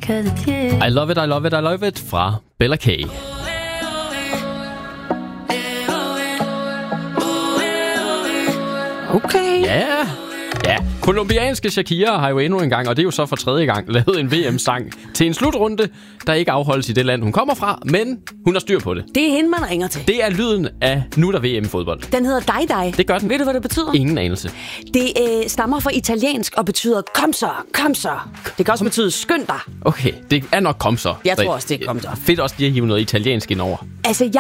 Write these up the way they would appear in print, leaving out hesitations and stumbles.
I love it, I love it, I love it fra Bella K. Okay. Ja. Kolumbianske Shakira har jo endnu en gang, og det er jo så for tredje gang, lavet en VM-sang til en slutrunde, der ikke afholdes i det land, hun kommer fra, men hun har styr på det. Det er hende, man ringer til. Det er lyden af Nu der VM i fodbold. Den hedder Dai Dai. Det gør den. Ved du, hvad det betyder? Ingen anelse. Det stammer fra italiensk og betyder kom så, kom så. Det kan også betyde skynd dig. Okay, det er nok kom så. Jeg tror også, det er kom så. Fedt også lige at hive noget italiensk ind over. Altså, det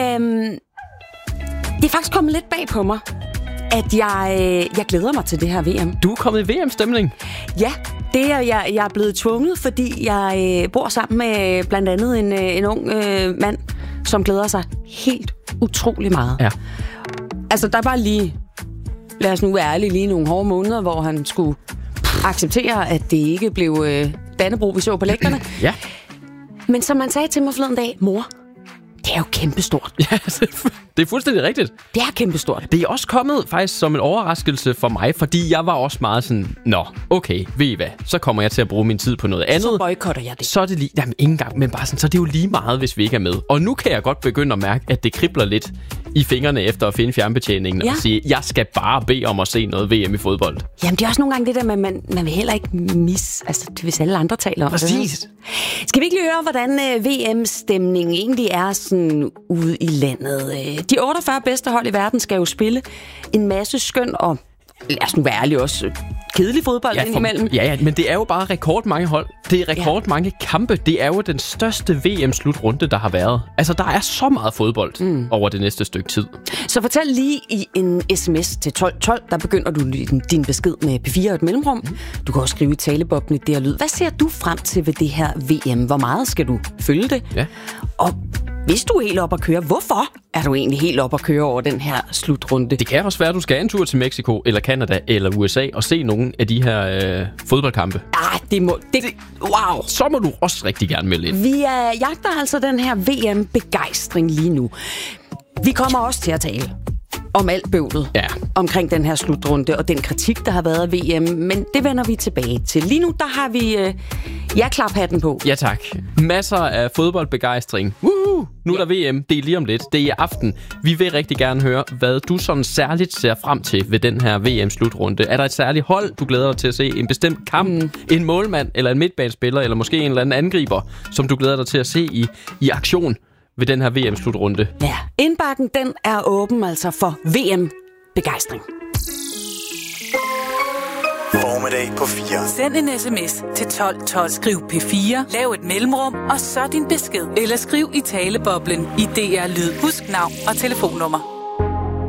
er faktisk kommet lidt bag på mig, at jeg glæder mig til det her VM. Du er kommet i VM-stemning? Ja, det er jeg er blevet tvunget, fordi jeg bor sammen med blandt andet en ung mand, som glæder sig helt utrolig meget. Ja. Altså, der er bare lige, lad os nu være ærlige, lige nogle hårde måneder, hvor han skulle acceptere, at det ikke blev Dannebrog, vi så på lægterne. Ja. Men som han sagde til mig forleden dag, mor, det er jo kæmpestort. Ja, det er fuldstændig rigtigt. Det er kæmpestort. Det er også kommet faktisk som en overraskelse for mig, fordi jeg var også meget sådan, okay, ved I hvad, så kommer jeg til at bruge min tid på noget andet. Så boykotter jeg det. Så er det lige, jamen ikke engang, men bare sådan, så er det jo lige meget, hvis vi ikke er med. Og nu kan jeg godt begynde at mærke, at det kribler lidt i fingrene efter at finde fjernbetjeningen og sige, jeg skal bare bede om at se noget VM i fodbold. Jamen det er også nogle gange det der, man vil heller ikke misse, altså hvis alle andre taler om det. Præcis. Skal vi ikke lige høre, hvordan VM-stemningen egentlig er sådan ude i landet? De 48 bedste hold i verden skal jo spille en masse skøn og, lad os nu være ærlig, også kedelig fodbold indimellem. Ja, men det er jo bare rekordmange hold. Det er rekordmange kampe. Det er jo den største VM-slutrunde, der har været. Altså, der er så meget fodbold over det næste stykke tid. Så fortæl lige i en sms til 1212, der begynder du din besked med P4 og et mellemrum. Du kan også skrive i taleboblen det her lyd. Hvad ser du frem til ved det her VM? Hvor meget skal du følge det? Ja. Og hvis du er helt op at køre, hvorfor er du egentlig helt op at køre over den her slutrunde? Det kan også være, at du skal en tur til Mexico, eller Canada, eller USA og se nogle af de her fodboldkampe. Wow! Så må du også rigtig gerne melde ind. Vi jagter altså den her VM-begejstring lige nu. Vi kommer også til at tale om alt bøvlet omkring den her slutrunde og den kritik, der har været af VM, men det vender vi tilbage til. Lige nu, der har vi klaphatten på. Ja tak. Masser af fodboldbegejstring. Nu er der VM. Det er lige om lidt. Det er i aften. Vi vil rigtig gerne høre, hvad du sådan særligt ser frem til ved den her VM-slutrunde. Er der et særligt hold, du glæder dig til at se? En bestemt kamp? En målmand? Eller en midtbanespiller? Eller måske en eller anden angriber, som du glæder dig til at se i aktion ved den her VM-slutrunde? Ja, indbakken den er åben altså for VM-begejstring. Formiddag på 4. Send en sms til 1212. Skriv P4, lav et mellemrum, og så din besked. Eller skriv i taleboblen i DR Lyd. Husk navn og telefonnummer.